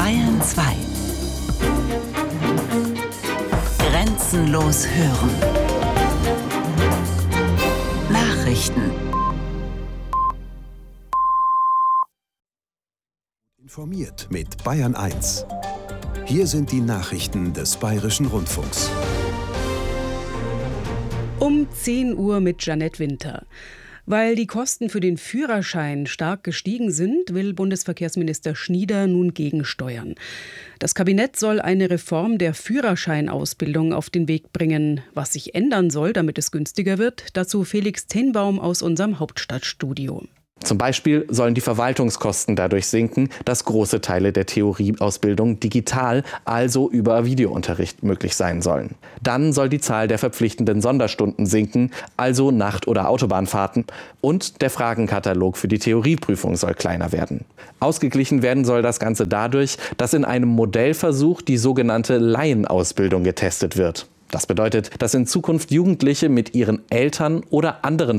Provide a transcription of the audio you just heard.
Bayern 2. Grenzenlos hören. Nachrichten. Informiert mit Bayern 1. Hier sind die Nachrichten des Bayerischen Rundfunks. Um 10 Uhr mit Jeanette Winter. Weil die Kosten für den Führerschein stark gestiegen sind, will Bundesverkehrsminister Schnieder nun gegensteuern. Das Kabinett soll eine Reform der Führerscheinausbildung auf den Weg bringen. Was sich ändern soll, damit es günstiger wird, dazu Felix Tenbaum aus unserem Hauptstadtstudio. Zum Beispiel sollen die Verwaltungskosten dadurch sinken, dass große Teile der Theorieausbildung digital, also über Videounterricht, möglich sein sollen. Dann soll die Zahl der verpflichtenden Sonderstunden sinken, also Nacht- oder Autobahnfahrten. Und der Fragenkatalog für die Theorieprüfung soll kleiner werden. Ausgeglichen werden soll das Ganze dadurch, dass in einem Modellversuch die sogenannte Laienausbildung getestet wird. Das bedeutet, dass in Zukunft Jugendliche mit ihren Eltern oder anderen